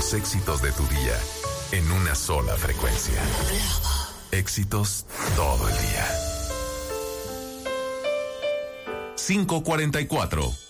los éxitos de tu día en una sola frecuencia. Éxitos todo el día. 5:44.